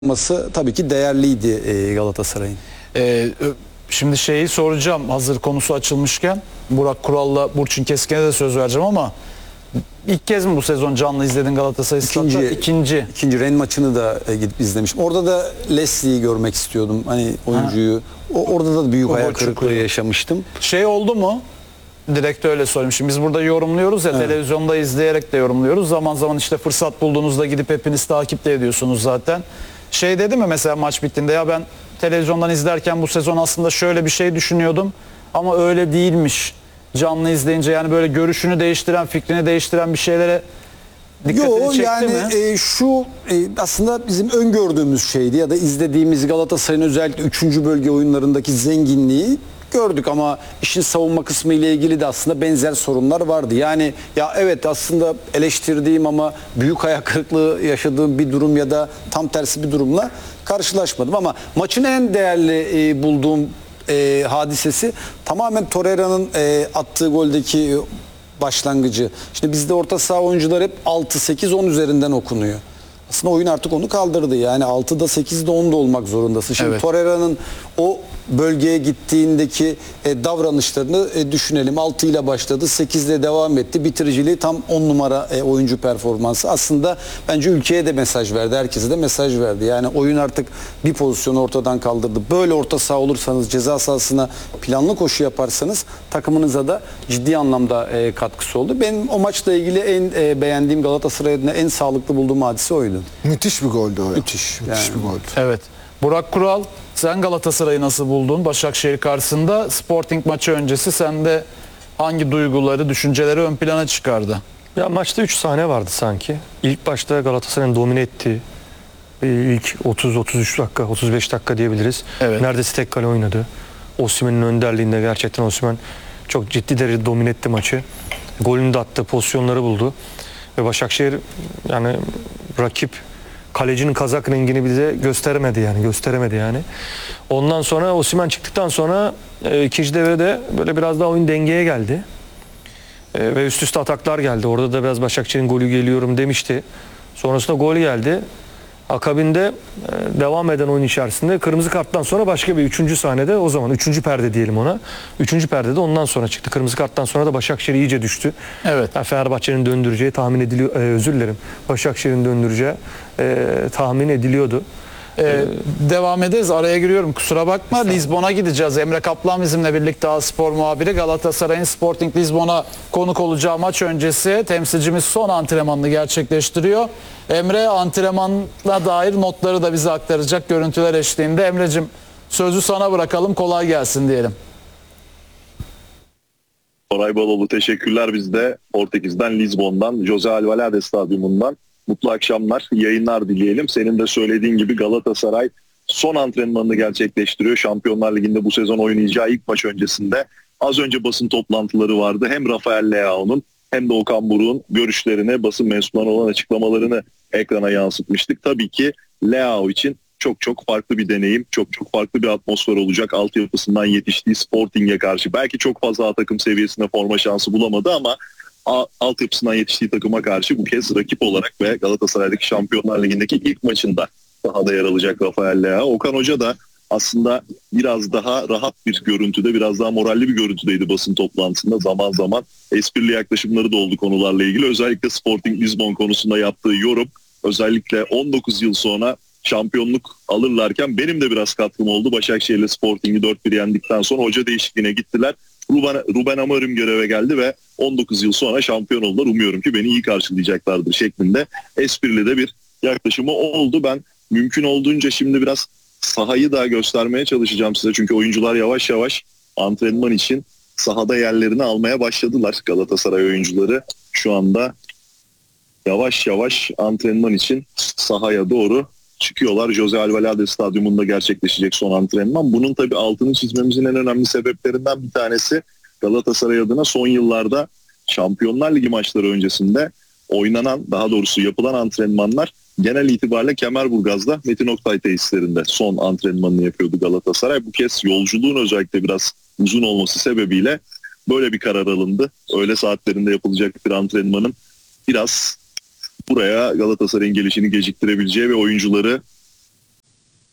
olması tabii ki değerliydi Galatasaray'ın. Şimdi şeyi soracağım, hazır konusu açılmışken. Burak Kural'la Burçin Keskin'e de söz vereceğim ama ilk kez mi bu sezon canlı izledin Galatasaray Stadı'da? İkinci Rennes maçını da gidip izlemişim. Orada da Leslie'yi görmek istiyordum. Hani oyuncuyu. Orada da büyük hayal kırıklığı yaşamıştım. Şey oldu mu? Direkt öyle sorayım. Şimdi biz burada yorumluyoruz ya, evet. Televizyonda izleyerek de yorumluyoruz. Zaman zaman işte fırsat bulduğunuzda gidip hepiniz takip de ediyorsunuz zaten. Şey dedi mi mesela maç bittiğinde, ya ben televizyondan izlerken bu sezon aslında şöyle bir şey düşünüyordum ama öyle değilmiş. Canlı izleyince yani böyle görüşünü değiştiren, fikrini değiştiren bir şeylere dikkatini çekti mi? Aslında bizim öngördüğümüz şeydi ya da izlediğimiz Galatasaray'ın özellikle 3. bölge oyunlarındaki zenginliği gördük ama işin savunma kısmı ile ilgili de aslında benzer sorunlar vardı. Yani ya evet, aslında eleştirdiğim ama büyük hayal kırıklığı yaşadığım bir durum ya da tam tersi bir durumla karşılaşmadım ama maçın en değerli bulduğum hadisesi tamamen Torreira'nın attığı goldeki başlangıcı. Şimdi bizde orta saha oyuncular hep 6-8-10 üzerinden okunuyor. Aslında oyun artık onu kaldırdı. Yani 6'da 8'de 10'da olmak zorundasın. Şimdi evet. Torreira'nın o bölgeye gittiğindeki davranışlarını düşünelim. 6 ile başladı, 8 ile devam etti. Bitiriciliği tam 10 numara oyuncu performansı. Aslında bence ülkeye de mesaj verdi. Herkese de mesaj verdi. Yani oyun artık bir pozisyonu ortadan kaldırdı. Böyle orta saha olursanız, ceza sahasına planlı koşu yaparsanız takımınıza da ciddi anlamda katkısı oldu. Benim o maçla ilgili en beğendiğim, Galatasaray'ın en sağlıklı bulduğum hadise oydu. Müthiş bir goldü o. Müthiş bir goldü. Evet. Burak Kural, sen Galatasaray'ı nasıl buldun Başakşehir karşısında? Sporting maçı öncesi sende hangi duyguları, düşünceleri ön plana çıkardı? Ya maçta 3 sahne vardı sanki. İlk başta Galatasaray'ın domine ettiği ilk 30-33 dakika, 35 dakika diyebiliriz. Evet. Neredeyse tek kale oynadı. Osimhen'in önderliğinde gerçekten Osimhen çok ciddi derecede domine etti maçı. Golünü de attı, pozisyonları buldu. Ve Başakşehir yani rakip kalecinin kazak rengini bize gösteremedi yani. Ondan sonra Osimhen çıktıktan sonra ikinci devrede böyle biraz daha oyun dengeye geldi. Ve üst üste ataklar geldi. Orada da biraz Başakşehir'in golü geliyorum demişti. Sonrasında gol geldi. Akabinde devam eden oyun içerisinde kırmızı karttan sonra başka bir 3. sahnede, o zaman 3. perde diyelim ona. 3. perdede ondan sonra çıktı. Kırmızı karttan sonra da Başakşehir iyice düştü. Evet. Yani Fenerbahçe'nin döndüreceği tahmin ediliyor. Özür dilerim. Başakşehir'in döndüreceği tahmin ediliyordu. Devam ederiz. Araya giriyorum. Kusura bakma. Lizbon'a gideceğiz. Emre Kaplan bizimle birlikte, A-Spor muhabiri. Galatasaray'ın Sporting Lizbon'a konuk olacağı maç öncesi temsilcimiz son antrenmanını gerçekleştiriyor. Emre antrenmana dair notları da bize aktaracak görüntüler eşliğinde. Emre'cim, sözü sana bırakalım. Kolay gelsin diyelim. Koray Baloğlu, teşekkürler. Biz de Portekiz'den, Lizbon'dan, José Alvalade Stadyumundan mutlu akşamlar, yayınlar dileyelim. Senin de söylediğin gibi Galatasaray son antrenmanını gerçekleştiriyor. Şampiyonlar Ligi'nde bu sezon oynayacağı ilk maç öncesinde az önce basın toplantıları vardı. Hem Rafael Leao'nun hem de Okan Buruk'un görüşlerini, basın mensuplarına olan açıklamalarını ekrana yansıtmıştık. Tabii ki Leao için çok farklı bir deneyim, çok farklı bir atmosfer olacak. Altyapısından yetiştiği Sporting'e karşı belki çok fazla A takım seviyesinde forma şansı bulamadı ama altyapısından yetiştiği takıma karşı bu kez rakip olarak ve Galatasaray'daki Şampiyonlar Ligi'ndeki ilk maçında sahada yer alacak Rafael Leao. Okan Hoca da aslında biraz daha rahat bir görüntüde, biraz daha moralli bir görüntüdeydi basın toplantısında. Zaman zaman esprili yaklaşımları da oldu konularla ilgili. Özellikle Sporting Lisbon konusunda yaptığı yorum, özellikle 19 yıl sonra şampiyonluk alırlarken benim de biraz katkım oldu. Başakşehir'le Sporting'i 4-1 yendikten sonra hoca değişikliğine gittiler. Ruben Amorim göreve geldi ve 19 yıl sonra şampiyon oldular. Umuyorum ki beni iyi karşılayacaklardır şeklinde esprili de bir yaklaşımı oldu. Ben mümkün olduğunca şimdi biraz sahayı da göstermeye çalışacağım size. Çünkü oyuncular yavaş yavaş antrenman için sahada yerlerini almaya başladılar. Galatasaray oyuncuları şu anda yavaş yavaş antrenman için sahaya doğru çıkıyorlar. José Alvalade Stadyumunda gerçekleşecek son antrenman. Bunun tabii altını çizmemizin en önemli sebeplerinden bir tanesi Galatasaray adına son yıllarda Şampiyonlar Ligi maçları öncesinde oynanan, daha doğrusu yapılan antrenmanlar genel itibariyle Kemerburgaz'da Metin Oktay tesislerinde son antrenmanını yapıyordu Galatasaray. Bu kez yolculuğun özellikle biraz uzun olması sebebiyle böyle bir karar alındı. Öğle saatlerinde yapılacak bir antrenmanın biraz buraya Galatasaray'ın gelişini geciktirebileceği ve oyuncuları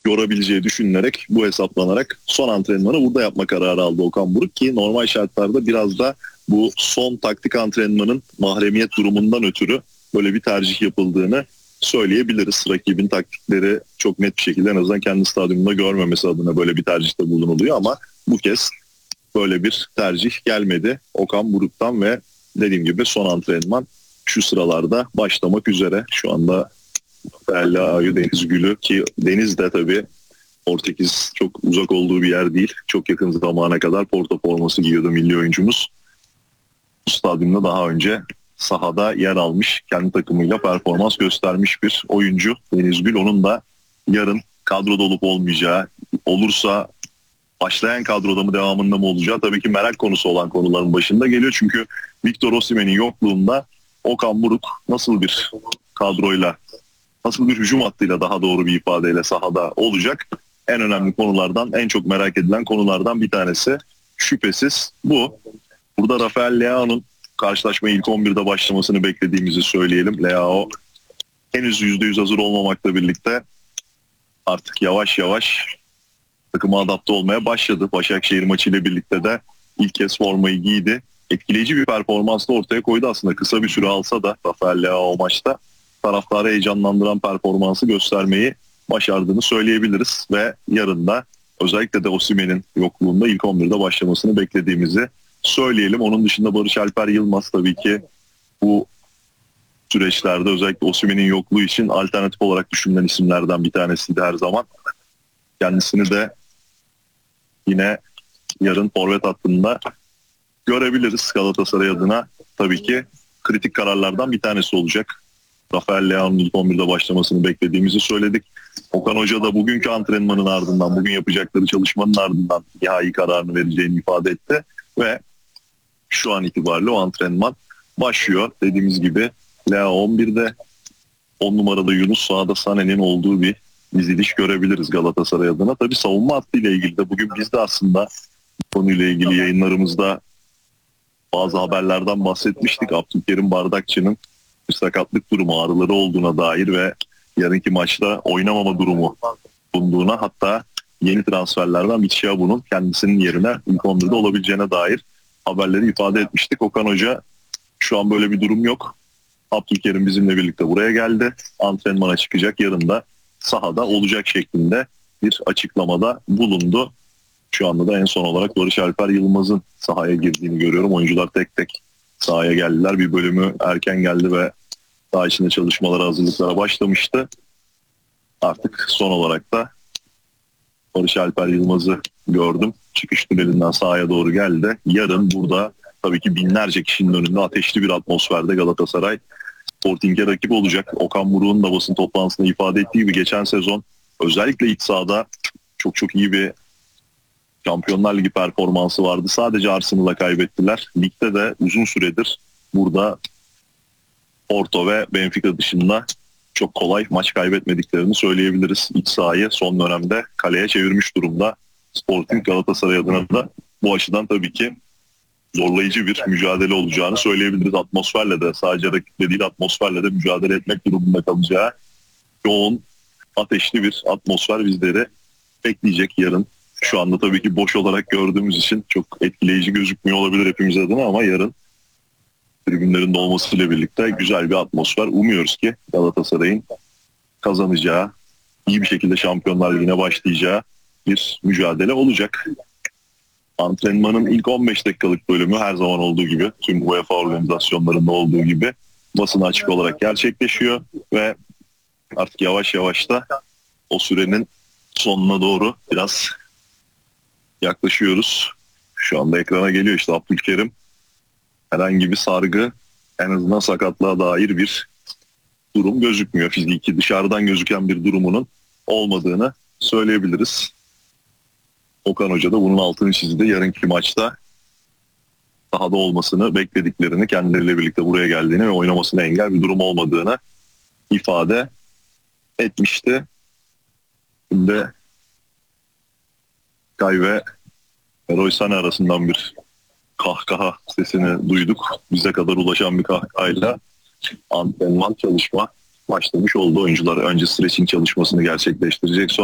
yorabileceği düşünülerek, bu hesaplanarak son antrenmanı burada yapma kararı aldı Okan Buruk ki normal şartlarda biraz da bu son taktik antrenmanın mahremiyet durumundan ötürü böyle bir tercih yapıldığını söyleyebiliriz. Rakibin taktikleri çok net bir şekilde en azından kendi stadyumunda görmemesi adına böyle bir tercihte bulunuluyor ama bu kez böyle bir tercih gelmedi Okan Buruk'tan ve dediğim gibi son antrenman şu sıralarda başlamak üzere. Şu anda değerli Ayu Deniz Gülü ki Deniz de tabii Portekiz çok uzak olduğu bir yer değil. Çok yakın zamana kadar Porto forması giyiyordu milli oyuncumuz. Bu stadyumda daha önce sahada yer almış, kendi takımıyla performans göstermiş bir oyuncu Deniz Gül. Onun da yarın kadroda olup olmayacağı, olursa başlayan kadroda mı devamında mı olacağı tabii ki merak konusu olan konuların başında geliyor. Çünkü Victor Osimhen'in yokluğunda Okan Buruk nasıl bir kadroyla, nasıl bir hücum hattıyla daha doğru bir ifadeyle sahada olacak? En önemli konulardan, en çok merak edilen konulardan bir tanesi şüphesiz bu. Burada Rafael Leao'nun karşılaşmaya ilk 11'de başlamasını beklediğimizi söyleyelim. Leao henüz %100 hazır olmamakla birlikte artık yavaş yavaş takıma adapte olmaya başladı. Başakşehir maçıyla birlikte de ilk kez formayı giydi. Etkileyici bir performans da ortaya koydu aslında. Kısa bir süre alsa da Rafael Leao o maçta taraftarı heyecanlandıran performansı göstermeyi başardığını söyleyebiliriz. Ve yarın da özellikle de Osimhen'in yokluğunda ilk 11'de başlamasını beklediğimizi söyleyelim. Onun dışında Barış Alper Yılmaz tabii ki bu süreçlerde özellikle Osimhen'in yokluğu için alternatif olarak düşünülen isimlerden bir tanesiydi her zaman. Kendisini de yine yarın forvet hattında görebiliriz. Galatasaray adına tabii ki kritik kararlardan bir tanesi olacak. Rafael Leao'nun ilk 11'de başlamasını beklediğimizi söyledik. Okan Hoca da bugünkü antrenmanın ardından, bugün yapacakları çalışmanın ardından nihai kararını vereceğini ifade etti. Ve şu an itibariyle o antrenman başlıyor. Dediğimiz gibi Lea 11'de 10 numarada Yunus, sağda Sané'nin olduğu bir diziliş görebiliriz Galatasaray adına. Tabii savunma hattıyla ilgili de bugün biz de aslında bu konuyla ilgili yayınlarımızda bazı haberlerden bahsetmiştik. Abdülkerim Bardakçı'nın bir sakatlık durumu, ağrıları olduğuna dair ve yarınki maçta oynamama durumu bulunduğuna, hatta yeni transferlerden Mitchia bunun kendisinin yerine ilk 11'de olabileceğine dair haberleri ifade etmiştik. Okan Hoca şu an böyle bir durum yok. Abdülkerim bizimle birlikte buraya geldi. Antrenmana çıkacak, yarın da sahada olacak şeklinde bir açıklamada bulundu. Şu anda da en son olarak Barış Alper Yılmaz'ın sahaya girdiğini görüyorum. Oyuncular tek tek sahaya geldiler. Bir bölümü erken geldi ve saha içinde çalışmalara, hazırlıklara başlamıştı. Artık son olarak da Barış Alper Yılmaz'ı gördüm. Çıkış tünelinden sahaya doğru geldi. Yarın burada tabii ki binlerce kişinin önünde ateşli bir atmosferde Galatasaray Sporting'e rakip olacak. Okan Buruk'un da basın toplantısında ifade ettiği gibi geçen sezon özellikle iç sahada çok iyi bir Şampiyonlar Ligi performansı vardı. Sadece Arsenal'a kaybettiler. Ligde de uzun süredir burada Porto ve Benfica dışında çok kolay maç kaybetmediklerini söyleyebiliriz. İç sahayı son dönemde kaleye çevirmiş durumda Sporting. Galatasaray adına da bu açıdan tabii ki zorlayıcı bir mücadele olacağını söyleyebiliriz. Atmosferle de, sadece rakiple değil atmosferle de mücadele etmek durumunda kalacağı yoğun, ateşli bir atmosfer bizleri bekleyecek yarın. Şu anda tabii ki boş olarak gördüğümüz için çok etkileyici gözükmüyor olabilir hepimiz adına ama yarın tribünlerin dolmasıyla birlikte güzel bir atmosfer. Umuyoruz ki Galatasaray'ın kazanacağı, iyi bir şekilde Şampiyonlar Ligi'ne başlayacağı bir mücadele olacak. Antrenmanın ilk 15 dakikalık bölümü her zaman olduğu gibi, tüm UEFA organizasyonlarında olduğu gibi basına açık olarak gerçekleşiyor ve artık yavaş yavaş da o sürenin sonuna doğru biraz yaklaşıyoruz. Şu anda ekrana geliyor işte Abdülkerim. Herhangi bir sargı, en azından sakatlığa dair bir durum gözükmüyor. Fiziki dışarıdan gözüken bir durumunun olmadığını söyleyebiliriz. Okan Hoca da bunun altını çizdi. Yarınki maçta sahada olmasını beklediklerini, kendileriyle birlikte buraya geldiğini ve oynamasına engel bir durum olmadığını ifade etmişti. Şimdi Kay ve Leroy Sané arasından bir kahkaha sesini duyduk. Bize kadar ulaşan bir kahkahayla antrenman çalışma başlamış oldu. Oyuncular önce stretching çalışmasını gerçekleştirecek. Sonra